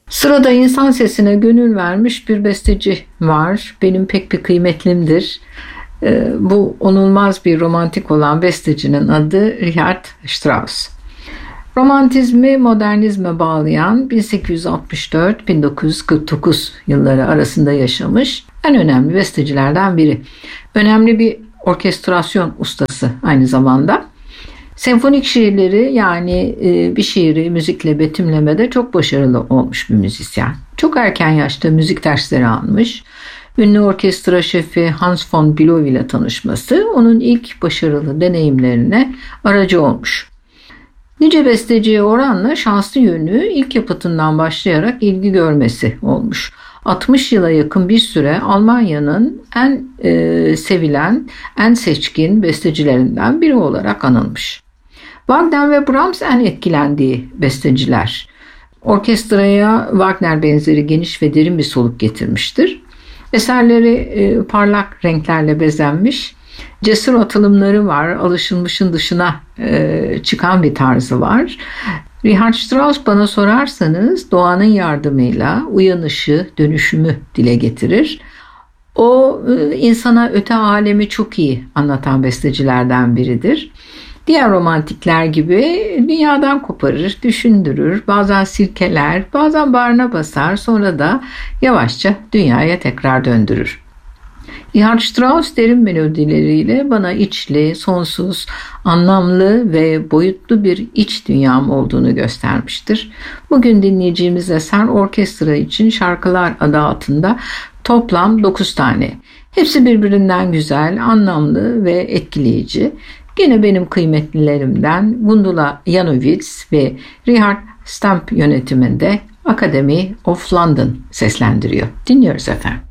Sırada insan sesine gönül vermiş bir besteci var. Benim pek bir kıymetlimdir. Bu onulmaz bir romantik olan bestecinin adı Richard Strauss. Romantizmi modernizme bağlayan 1864-1949 yılları arasında yaşamış en önemli bestecilerden biri. Önemli bir orkestrasyon ustası aynı zamanda. Senfonik şiirleri yani bir şiiri müzikle betimlemede çok başarılı olmuş bir müzisyen. Çok erken yaşta müzik dersleri almış. Ünlü orkestra şefi Hans von Bülow ile tanışması onun ilk başarılı deneyimlerine aracı olmuş. Nice besteciye oranla şanslı yönü ilk yapıtından başlayarak ilgi görmesi olmuş. 60 yıla yakın bir süre Almanya'nın en sevilen, en seçkin bestecilerinden biri olarak anılmış. Wagner ve Brahms en etkilendiği besteciler. Orkestraya Wagner benzeri geniş ve derin bir soluk getirmiştir. Eserleri parlak renklerle bezenmiş, cesur atılımları var, alışılmışın dışına çıkan bir tarzı var. Richard Strauss bana sorarsanız doğanın yardımıyla uyanışı, dönüşümü dile getirir. O insana öte alemi çok iyi anlatan bestecilerden biridir. Diğer romantikler gibi dünyadan koparır, düşündürür, bazen silkeler, bazen bağrına basar, sonra da yavaşça dünyaya tekrar döndürür. Richard Strauss derin melodileriyle bana içli, sonsuz, anlamlı ve boyutlu bir iç dünyam olduğunu göstermiştir. Bugün dinleyeceğimiz eser orkestra için şarkılar adı altında toplam 9 tane. Hepsi birbirinden güzel, anlamlı ve etkileyici. Gene benim kıymetlilerimden Gundula Janowitz ve Richard Stamp yönetiminde Academy of London seslendiriyor. Dinliyoruz efendim.